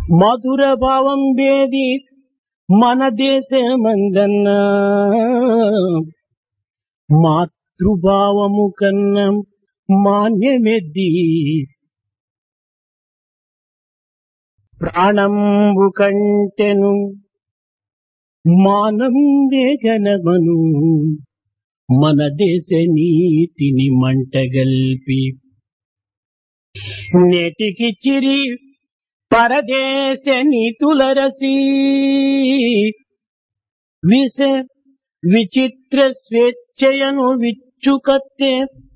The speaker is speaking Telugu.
మధుర భావం వేది మన దేశమందన్న మాతృభావము కన్నా మాన్యమెద్ది ప్రాణంబు కంటెను మానం వేగనమను మన దేశ నీతిని మంటగల్పి నేటికి చిరి పరదేశ నీతుల రసి విష విచిత్ర స్వేచ్ఛయను విచ్చుకత్తే